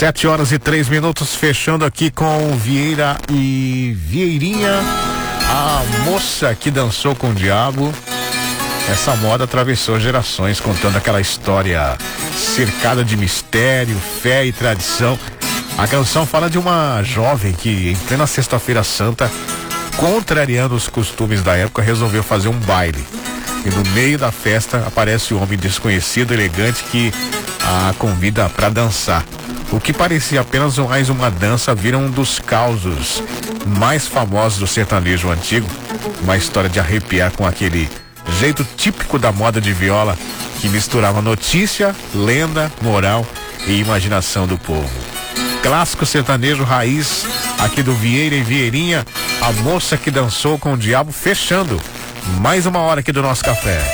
7h03, fechando aqui com Vieira e Vieirinha, a moça que dançou com o diabo. Essa moda atravessou gerações, contando aquela história cercada de mistério, fé e tradição. A canção fala de uma jovem que, em plena Sexta-feira Santa, contrariando os costumes da época, resolveu fazer um baile. E no meio da festa aparece um homem desconhecido, elegante, que a convida para dançar. O que parecia apenas mais uma dança vira um dos causos mais famosos do sertanejo antigo. Uma história de arrepiar, com aquele jeito típico da moda de viola, que misturava notícia, lenda, moral e imaginação do povo. Clássico sertanejo raiz aqui do Vieira e Vieirinha, a moça que dançou com o diabo, fechando mais uma hora aqui do nosso café.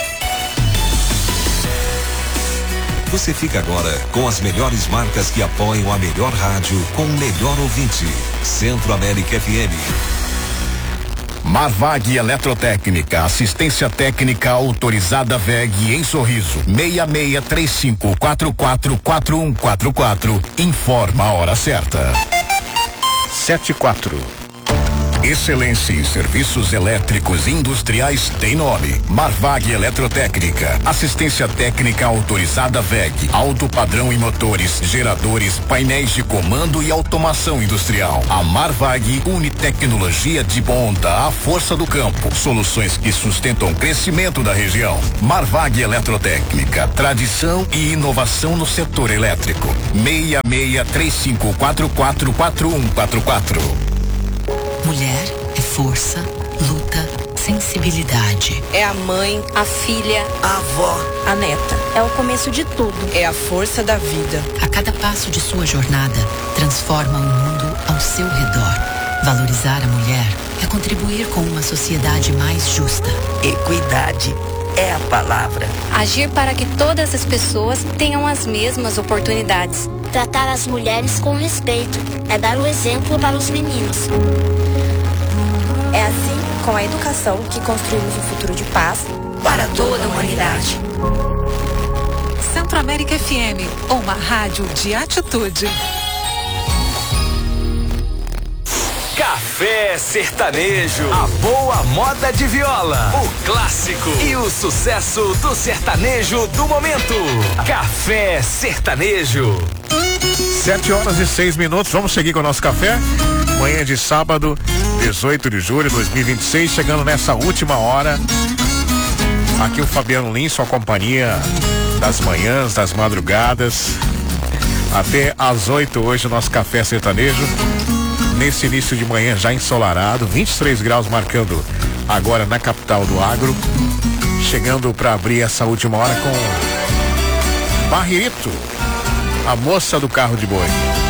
Você fica agora com as melhores marcas que apoiam a melhor rádio com o melhor ouvinte. Centro América FM. Marvag Eletrotécnica, assistência técnica autorizada VEG em Sorriso, 6635444144. Informa a hora certa. 7h04. Excelência em serviços elétricos industriais tem nome. Marvag Eletrotécnica. Assistência técnica autorizada VEG. Alto padrão em motores, geradores, painéis de comando e automação industrial. A Marvag une tecnologia de ponta à força do campo. Soluções que sustentam o crescimento da região. Marvag Eletrotécnica. Tradição e inovação no setor elétrico. 6635444144. Mulher é força, luta, sensibilidade. É a mãe, a filha, a avó, a neta. É o começo de tudo. É a força da vida. A cada passo de sua jornada, transforma o mundo ao seu redor. Valorizar a mulher é contribuir com uma sociedade mais justa. Equidade é a palavra. Agir para que todas as pessoas tenham as mesmas oportunidades. Tratar as mulheres com respeito é dar o exemplo para os meninos. É assim, com a educação, que construímos um futuro de paz para toda a humanidade. Centro América FM, uma rádio de atitude. Café Sertanejo, a boa moda de viola, o clássico e o sucesso do sertanejo do momento. Café Sertanejo. 7h06, vamos seguir com o nosso café. Manhã de sábado, 18 de julho de 2026, chegando nessa última hora. Aqui o Fabiano Lins, sua companhia das manhãs, das madrugadas, até às 8 hoje o nosso café sertanejo. Nesse início de manhã já ensolarado, 23 graus marcando agora na capital do agro. Chegando para abrir essa última hora com Barreto, a moça do carro de boi.